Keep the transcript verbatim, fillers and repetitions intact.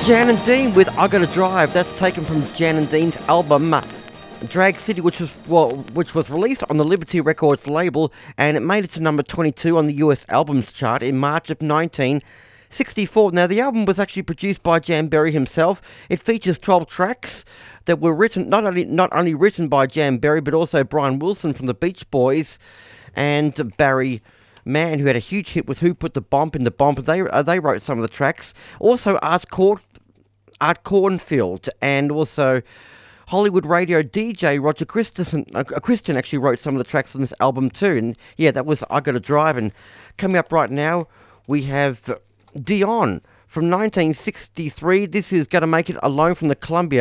Jan and Dean with I Gotta Drive. That's taken from Jan and Dean's album Drag City, which was well, which was released on the Liberty Records label, and it made it to number twenty-two on the U S albums chart in March of nineteen sixty-four. Now, the album was actually produced by Jan Berry himself. It features twelve tracks that were written not only not only written by Jan Berry, but also Brian Wilson from the Beach Boys and Barry Mann, who had a huge hit with Who Put the Bomb in the Bomb. They uh, they wrote some of the tracks. Also, Art Court, Art Cornfield, and also Hollywood radio D J Roger Christensen, uh, Christian actually wrote some of the tracks on this album too. And yeah, that was I Gotta Drive. And coming up right now, we have Dion from nineteen sixty-three. This is Gonna Make It Alone from the Columbia